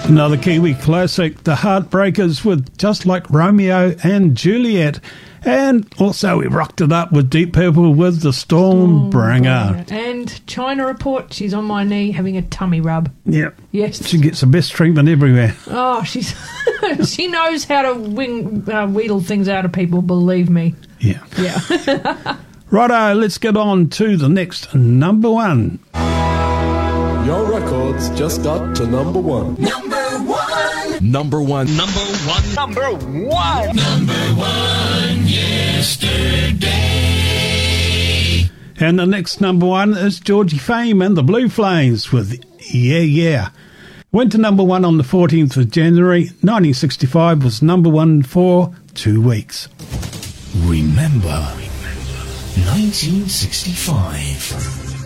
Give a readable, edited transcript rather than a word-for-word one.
Another Kiwi classic, The Heartbreakers with Just Like Romeo and Juliet. And also we rocked it up with Deep Purple with The Stormbringer. And China Report, she's on my knee having a tummy rub. Yeah. Yes. She gets the best treatment everywhere. Oh, she's she knows how to wheedle things out of people, believe me. Yeah. Yeah. Righto, let's get on to the next number one. Your records just got to number one. Number one. Number one. Number one. Number one. Number one yesterday. And the next number one is Georgie Fame and the Blue Flames with Yeah Yeah. Went to number one on the 14th of January. 1965 was number one for 2 weeks. Remember 1965.